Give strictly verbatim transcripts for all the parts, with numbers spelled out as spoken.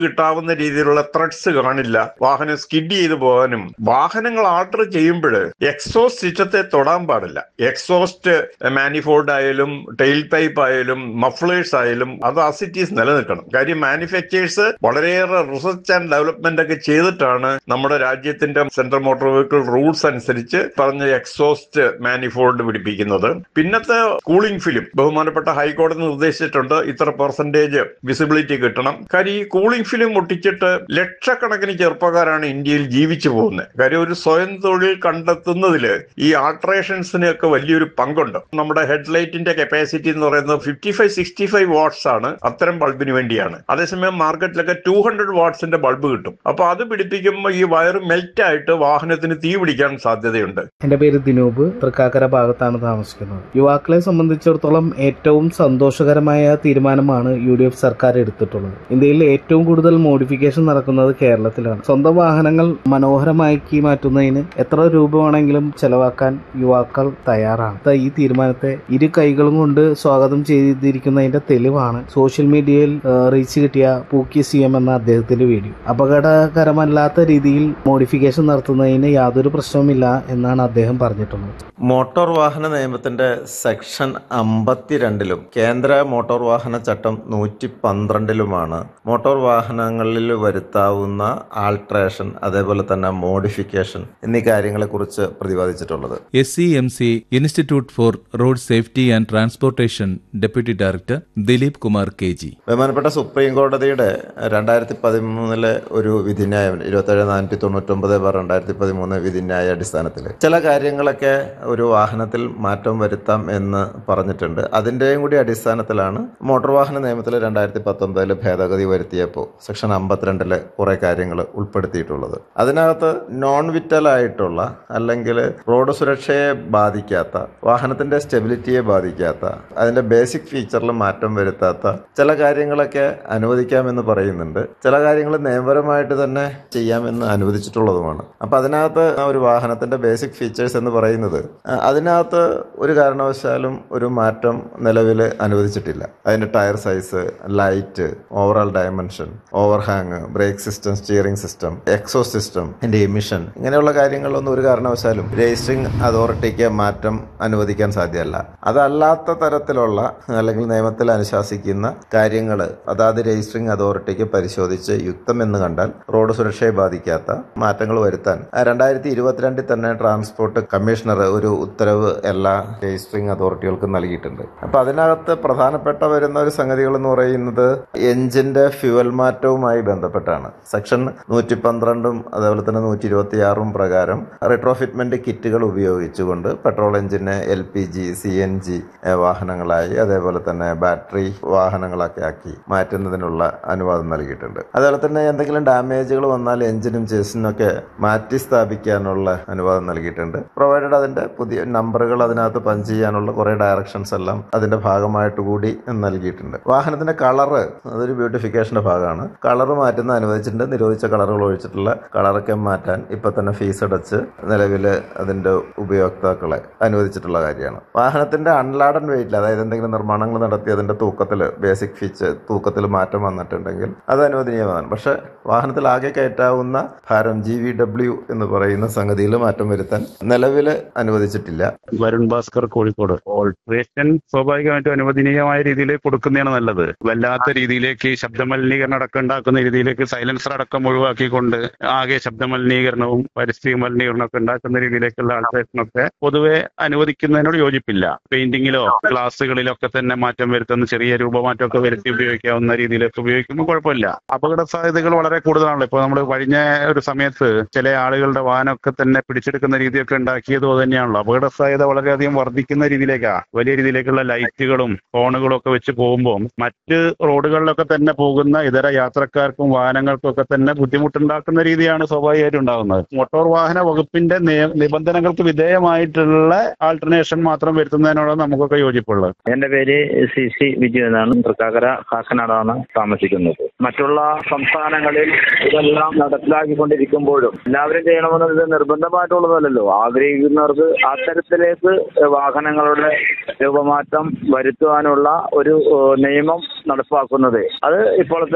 കിട്ടാവുന്ന രീതിയിലുള്ള ത്രെഡ്സ് കാണില്ല. വാഹനം സ്കിഡ് ചെയ്ത് പോകാനും വാഹനങ്ങൾ ആൾട്ടർ ചെയ്യുമ്പോൾ എക്സോസ്റ്റ് സിസ്റ്റത്തെ തൊടാൻ പാടില്ല. എക്സോസ്റ്റ് മാനിഫോൾഡ് ആയാലും ടെയിൽ പൈപ്പ് ആയാലും മഫ്ലേഴ്സ് ആയാലും അത് ആസിറ്റീസ് നിലനിൽക്കണം. കാര്യം മാനുഫാക്ചേഴ്സ് വളരെയേറെ റിസർച്ച് ആൻഡ് ഡെവലപ്മെന്റ് ഒക്കെ ചെയ്തിട്ടാണ് നമ്മുടെ രാജ്യത്തിന്റെ സെൻട്രൽ മോട്ടോർ വെഹിക്കിൾ റൂൾസ് അനുസരിച്ച് പറഞ്ഞ എക്സോസ്റ്റ് മാനിഫോൾഡ് പിടിപ്പിക്കുന്നത്. പിന്നത്തെ കൂളിംഗ് ഫിലിം ബഹുമാനപ്പെട്ട ഹൈക്കോടതി നിർദ്ദേശിച്ചിട്ടുണ്ട്, ഇത്ര പെർസെന്റേജ് വിസിബിലിറ്റി കിട്ടണം. കാര്യം ഈ കൂളിംഗ് ഫിലിം ഒട്ടിച്ചിട്ട് ലക്ഷക്കണക്കിന് ചെറുപ്പക്കാരാണ് ഇന്ത്യയിൽ ജീവിച്ചു പോകുന്നത്. കാര്യം ഒരു സ്വയം തൊഴിൽ കണ്ടെത്തുന്നതിൽ ഈ ആൾട്രേഷൻസിനൊക്കെ വലിയൊരു പങ്കുണ്ട്. നമ്മുടെ ഹെഡ്ലൈറ്റിന്റെ കപ്പാസിറ്റി എന്ന് പറയുന്നത് fifty five sixty five watts ആണ്, അത്തരം ബൾബിന് വേണ്ടിയാണ്. അതേസമയം മാർക്കറ്റിലൊക്കെ ടു ഹൺഡ്രഡ് വാട്ട്സിന്റെ ബൾബ് കിട്ടും. അപ്പൊ അത് പിടിപ്പിക്കുമ്പോൾ ഈ വയർ മെൽറ്റ് ആയിട്ട് വാഹനത്തിന് തീ പിടിക്കാൻ സാധ്യതയുണ്ട്. എന്റെ പേര് ദിനൂപ്, തൃക്കാക്കര ഭാഗത്താണ് താമസിക്കുന്നത്. യുവാക്കളെ സംബന്ധിച്ചിടത്തോളം ഏറ്റവും സന്തോഷകരമായ തീരുമാനമാണ് യു ഡി എഫ് സർക്കാർ എടുത്തിട്ടുള്ളത്. ഇന്ത്യയിൽ ഏറ്റവും കൂടുതൽ മോഡിഫിക്കേഷൻ നടക്കുന്നത് കേരളത്തിലാണ്. സ്വന്തം വാഹനങ്ങൾ മനോഹരമാക്കി മാറ്റുന്നതിന് എത്ര രൂപ വേണമെങ്കിലും ചെലവാക്കാൻ യുവാക്കൾ തയ്യാറാണ്. ഈ തീരുമാനത്തെ ഇരു കൈകളും കൊണ്ട് സ്വാഗതം ചെയ്തിരിക്കുന്നതിന്റെ തെളിവാണ് സോഷ്യൽ മീഡിയയിൽ റീച്ച് കിട്ടിയ പൂക്കി സി എം എന്ന അദ്ദേഹത്തിന്റെ വീഡിയോ. അപകടകരമല്ലാത്ത രീതിയിൽ മോഡിഫിക്കേഷൻ നടത്തുന്നതിന് യാതൊരു പ്രശ്നവുമില്ല എന്നാണ് അദ്ദേഹം പറഞ്ഞിട്ടുള്ളത്. മോട്ടോർ വാഹന നിയമത്തിന്റെ സെക്ഷൻ അമ്പത്തിരണ്ടിലും കേന്ദ്ര മോട്ടോർ വാഹന ചട്ടം നൂറ്റി പന്ത്രണ്ടിലുമാണ് മോട്ടോർ വാഹനങ്ങളിൽ വരുത്താവുന്ന ആൾട്രേഷൻ അതേപോലെ തന്നെ മോഡിഫിക്കേഷൻ എന്നീ കാര്യങ്ങളെ കുറിച്ച് പ്രതിപാദിച്ചിട്ടുള്ളത്. S C M C institute four road safety and transportation deputy director Dileep Kumar K G. ബഹുമാനപ്പെട്ട സുപ്രീം കോടതിയുടെ രണ്ടായിരത്തി പതിമൂന്നിലെ ഒരു വിധിന്യായം ഇരുപത്തേഴ് നാനൂറ്റി തൊണ്ണൂറ്റൊമ്പത് ബാർ രണ്ടായിരത്തി പതിമൂന്ന് വിധിന്യായ അടിസ്ഥാനത്തിൽ ചില കാര്യങ്ങളൊക്കെ ഒരു വാഹനത്തിൽ മാറ്റം വരുത്താം എന്ന് പറഞ്ഞിട്ടുണ്ട്. അതിൻ്റെയും കൂടി അടിസ്ഥാനത്തിലാണ് മോട്ടോർ വാഹന നിയമത്തിൽ രണ്ടായിരത്തി പത്തൊമ്പതിൽ ഭേദഗതി വരുത്തിയപ്പോൾ സെക്ഷൻ അമ്പത്തിരണ്ടില് കുറെ കാര്യങ്ങൾ ഉൾപ്പെടുത്തിയിട്ടുള്ളത്. അതിനകത്ത് നോൺ വിറ്റൽ ആയിട്ടുള്ള അല്ലെങ്കിൽ റോഡ് സുരക്ഷയെ ബാധിക്കാത്ത, വാഹനത്തിന്റെ സ്റ്റെബിലിറ്റിയെ ബാധിക്കാത്ത, അതിന്റെ ബേസിക് ഫീച്ചറിൽ മാറ്റം വരുത്താത്ത ചില കാര്യങ്ങളൊക്കെ അനുവദിക്കാമെന്ന് പറയുന്നുണ്ട്. ചില കാര്യങ്ങൾ നിയമപരമായിട്ട് തന്നെ ചെയ്യാമെന്ന് അനുവദിച്ചിട്ടുള്ളതുമാണ്. അപ്പൊ അതിനകത്ത് ഒരു വാഹനത്തിന്റെ ബേസിക് ഫീച്ചേഴ്സ് എന്ന് പറയുന്നത് അതിനകത്ത് ഒരു കാരണവശാലും ഒരു മാറ്റം നിലവിൽ അനുവദിച്ചിട്ടില്ല. അതിന്റെ tyre size, light, overall dimension, overhang, brake system, steering system, എക്സോ സിസ്റ്റം, അതിന്റെ എമിഷൻ, ഇങ്ങനെയുള്ള കാര്യങ്ങളിലൊന്നും ഒരു കാരണവശാലും രജിസ്ട്രിംഗ് അതോറിറ്റിക്ക് മാറ്റം അനുവദിക്കാൻ സാധ്യമല്ല. അതല്ലാത്ത തരത്തിലുള്ള അല്ലെങ്കിൽ നിയമത്തിൽ അനുശാസിക്കുന്ന കാര്യങ്ങൾ അതാത് രജിസ്ട്രിംഗ് അതോറിറ്റിക്ക് പരിശോധിച്ച് യുക്തമെന്ന് കണ്ടാൽ റോഡ് സുരക്ഷയെ ബാധിക്കാത്ത മാറ്റങ്ങൾ വരുത്താൻ രണ്ടായിരത്തി ഇരുപത്തിരണ്ടിൽ തന്നെ ട്രാൻസ്പോർട്ട് കമ്മീഷണർ ഒരു ഉത്തരവ് എല്ലാ രജിസ്ട്രിംഗ് അതോറിറ്റികൾക്കും നൽകിയിട്ടുണ്ട്. അപ്പൊ അതിനകത്ത് പ്രധാനപ്പെട്ട വരുന്ന ഒരു സംഗതികൾ എന്ന് പറയുന്നത് എഞ്ചിന്റെ ഫ്യൂവൽ മാറ്റവുമായി ബന്ധപ്പെട്ടാണ്. സെക്ഷൻ നൂറ്റി പന്ത്രണ്ടും അതേപോലെ തന്നെ നൂറ്റി ഇരുപത്തി ആറും പ്രകാരം റിട്രോഫിറ്റ്മെന്റ് കിറ്റുകൾ ഉപയോഗിച്ചുകൊണ്ട് petrol എഞ്ചിനെ L P G, C N G വാഹനങ്ങളായി അതേപോലെ തന്നെ ബാറ്ററി വാഹനങ്ങളൊക്കെ ആക്കി മാറ്റുന്നതിനുള്ള അനുവാദം നൽകിയിട്ടുണ്ട്. അതുപോലെ തന്നെ എന്തെങ്കിലും ഡാമേജുകൾ വന്നാൽ എഞ്ചിനും ചേസിനും ഒക്കെ മാറ്റി സ്ഥാപിക്കാനുള്ള അനുവാദം നൽകിയിട്ടുണ്ട്. പ്രൊവൈഡഡ് അതിന്റെ പുതിയ നമ്പറുകൾ അതിനകത്ത് പഞ്ച് ചെയ്യാനുള്ള കുറെ ഡയറക്ഷൻസ് എല്ലാം അതിന്റെ ഭാഗമായിട്ട് കൂടി നൽകിയിട്ടുണ്ട്. വാഹനത്തിന്റെ കളറ് അതൊരു ബ്യൂട്ടിഫിക്കേഷന്റെ ഭാഗമാണ്. കളർ മാറ്റുന്ന അനുവദിച്ചിട്ടുണ്ട്. നിരോധിച്ച കളറുകൾ ഒഴിച്ചിട്ടുള്ള കളറൊക്കെ മാറ്റാൻ ഇപ്പൊ തന്നെ ഫീസ് അടച്ച് നിലവിൽ അതിന്റെ ഉപയോക്താക്കളെ അനുവദിച്ചിട്ടുള്ള കാര്യമാണ്. വാഹനത്തിന്റെ അൺലാഡൻ വെയിറ്റിൽ, അതായത് എന്തെങ്കിലും നിർമ്മാണങ്ങൾ നടത്തി അതിന്റെ തൂക്കത്തിൽ ബേസിക് ഫീച്ചർ തൂക്കത്തിൽ മാറ്റം വന്നിട്ടുണ്ടെങ്കിൽ അത് അനുവദനീയമാണ്. പക്ഷെ വാഹനത്തിൽ ആകെ കയറ്റാവുന്ന ഭാരം ജി വി ഡബ്ല്യു എന്ന് പറയുന്ന സംഗതിയിൽ മാറ്റം വരുത്താൻ നിലവിൽ അനുവദിച്ചിട്ടില്ല. വരുൺ ഭാസ്കർ, കോഴിക്കോട്. ഓൾട്രേഷൻ സ്വാഭാവികമായിട്ടും അനുവദനീയമായ രീതിയിൽ കൊടുക്കുന്നതാണ് നല്ലത്. വല്ലാത്ത രീതിയിലേക്ക് ശബ്ദമലിനീകരണം അടക്കം ഉണ്ടാക്കുന്ന രീതിയിലേക്ക് സൈലൻസർ അടക്കം ഒഴിവാക്കിക്കൊണ്ട് ആകെ ശബ്ദമലിനീകരണവും പരിസ്ഥിതി മലിനീകരണവും ഒക്കെ ഉണ്ടാക്കുന്ന രീതിയിലേക്കുള്ള ആൾട്രേഷനൊക്കെ പൊതുവെ അനുവദിക്കുന്നതിനോട് യോജിപ്പില്ല. പെയിന്റിങ്ങിലോ ഗ്ലാസുകളിലോ ഒക്കെ തന്നെ മാറ്റം വരുത്തുന്ന ചെറിയ രൂപമാറ്റമൊക്കെ വരുത്തി ഉപയോഗിക്കാവുന്ന രീതിയിലേക്ക് ഉപയോഗിക്കുമ്പോൾ കുഴപ്പമില്ല. അപകട സാധ്യതകൾ വളരെ കൂടുതലാണല്ലോ. ഇപ്പൊ നമ്മൾ കഴിഞ്ഞ ഒരു സമയത്ത് ചില ആളുകളുടെ വാഹനമൊക്കെ തന്നെ പിടിച്ചെടുക്കുന്ന രീതിയൊക്കെ ഉണ്ടാക്കിയത് തന്നെയാണല്ലോ. അപകട സാധ്യത വളരെയധികം വർദ്ധിക്കുന്ന രീതിയിലേക്കാണ്. വലിയ രീതിയിലേക്കുള്ള ലൈറ്റുകളും ഹോണുകളും ഒക്കെ വെച്ച് പോകുമ്പോൾ മറ്റ് റോഡുകളിലൊക്കെ തന്നെ പോകുന്ന ഇതര യാത്രക്കാർക്കും വാഹനങ്ങൾക്കും ഒക്കെ തന്നെ ബുദ്ധിമുട്ടുണ്ടാക്കുന്ന രീതിയാണ് സ്വാഭാവികമായിട്ടും ഉണ്ടാകുന്നത്. മോട്ടോർ വാഹന വകുപ്പിന്റെ നിബന്ധനകൾക്ക് വിധേയമായിട്ടുള്ള ആൾട്ടർനേഷൻ മാത്രം വരുത്തുന്നതിനോട് നമുക്കൊക്കെ യോജിപ്പുള്ളത്. എന്റെ പേര് സി സി വിജു എന്നാണ്. തൃക്കാക്കര കാക്കനാടാണ് താമസിക്കുന്നത്. മറ്റുള്ള സംസ്ഥാനങ്ങളിൽ ഇതെല്ലാം നടപ്പിലാക്കിക്കൊണ്ടിരിക്കുമ്പോഴും എല്ലാവരും ചെയ്യണമെന്നത് ഇത് നിർബന്ധമായിട്ടുള്ളതല്ലോ. ആഗ്രഹിക്കുന്നവർക്ക് അത്തരത്തിലേക്ക് വാഹനങ്ങളുടെ രൂപമാറ്റം വരുത്തുവാനുള്ള ഒരു നിയമം നടപ്പാക്കുന്നത് അത് ഇപ്പോഴത്തെ ചെറുപ്പ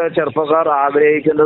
ചെറുപ്പക്കാർ ആഗ്രഹിക്കുന്നത്